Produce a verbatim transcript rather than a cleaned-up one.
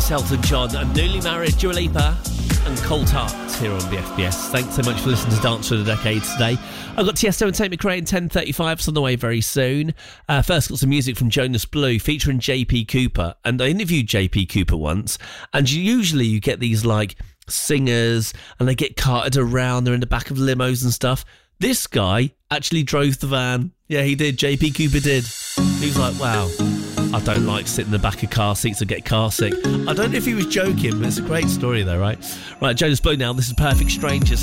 This Elton John and newly married Dua Lipa and Cold Heart here on B F B S. Thanks so much for listening to Dance for the Decade today. I've got Tiesto and Tate McRae in ten thirty-five. It's on the way very soon. Uh, first, got some music from Jonas Blue featuring J P Cooper. And I interviewed J P Cooper once. And usually you get these like singers and they get carted around. They're in the back of limos and stuff. This guy actually drove the van. Yeah, he did. J P Cooper did. He was like, wow, I don't like sitting in the back of car seats and get car sick. I don't know if he was joking, but it's a great story though, right? Right, Jonas Blue now. This is Perfect Strangers.